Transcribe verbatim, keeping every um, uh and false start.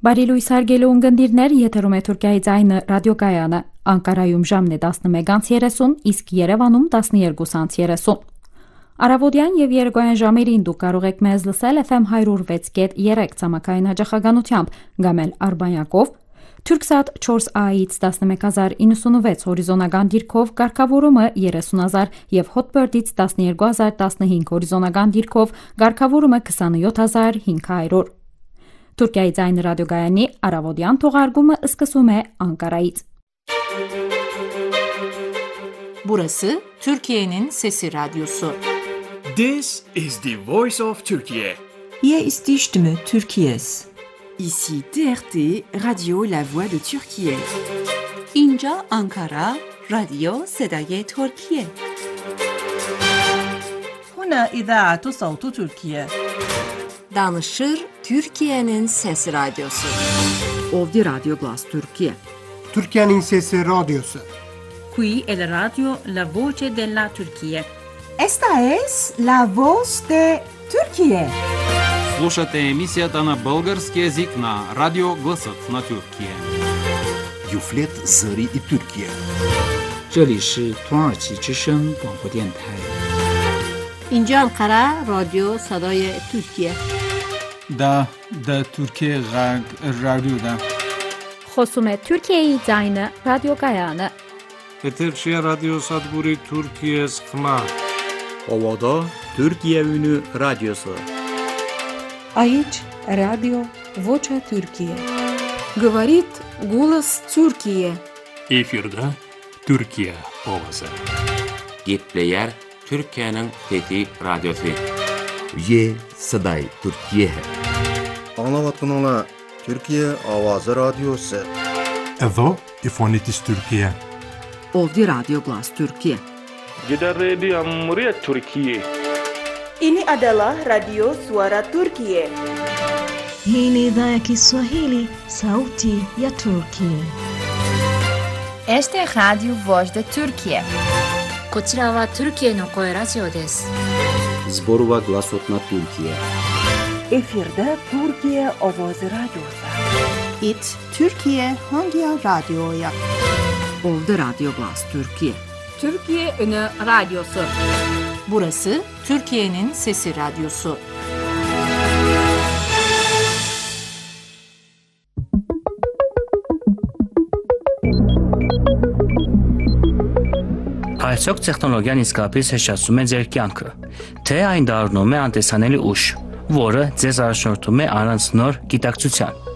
Բարի լույս հարգելի ունկնդիրներ, եթերում է Թուրքիայի ձայնը ռադիոկայանը, Անկարայում ժամն է տասնմեկ երեսուն, իսկ Երևանում տասներկու երեսուն։ Առավոտյան եւ երեկոյան ժամերին դուք կարող եք մեզ լսել F M one oh six point three ցամաքային հաճախականությամբ, կամ էլ Արբանյակով, Turksat four A-ից տասնմեկ հազար իննսունվեց հորիզոնական դիրքով կարգավորումը երեսուն հազար եւ Hotbird-ից տասներկու հազար տասնհինգ հորիզոնական դիրքով կարգավորումը քսանյոթ հազար հինգ հարյուր։ Türkiye Ձայնը ռադիոգայանի առավոտյան թողարկումը սկսում է Ankara'ից. Burası Türkiye'nin Sesi Radyosu. This is the voice of Turkey. Hier ist die Stimme Türkiye's. Ici T R T Radio La Voix de Türkiye. اینجا Ankara راديو صدای ترکیه. هنا إذاعة صوت تركيا. Danışır Türkiye'nin Sesi Radyosu. Ovdi Radio Glas Türkiye. Türkiye'nin Sesi Radyosu. Qui è la radio La Voce della Turquía. Esta es la voz de Turquía. Слушате емисията на български език на Радио Гласът на Türkiye. Юфлет Зари и Türkiye. 这里是土耳其之声广播电台。 اینجا انقره رادیو صدای ترکیه. دا دا ترکیه غرگ رادیو دا. خصوم Türkiye'yi Ձայնը ռադիոգայանը. Eterşehir Radyo Sadburi Türkiye Sıkma. Ovada Türkiye Ünü Radyosu. Aici Radio Vocea Türkiye. Говорит голос Türkiye. Efirde Türkiye Ovası. Gitleyer Türkiye'nin Fethi Radyosu. Ye Saday Türkiye. Anlavatkanala Türkiye Avazı Radyosu. Evo İfonitis Türkiye. Ovdi Radio Glas Türkiye. Jeddah Radio Muria Türkiye. Ini adalah Radio Suara Turkiye. Hii ni idhaa ya Kiswahili, sauti ya Turkiye. Este es Radio Voz de Turkiye. こちらはトルキエの声ラジオです。 Zborova Glasot na Türkiye. Efirde Türkiye Avazı Radyosu. It Türkiye Hangi Radyo'ya? Ovdi Radio Glas Türkiye. Türkiye Ünü Radyosu. Burası Türkiye'nin Sesi Radyosu. Այսօք տեխնոլոգիան իսկապես հեշտացնում է ձեր կյանքը, թե այն դառնում է անտեսանելի ուժ, որը ձեզ առաջնորդում է առանց նոր գիտակցության։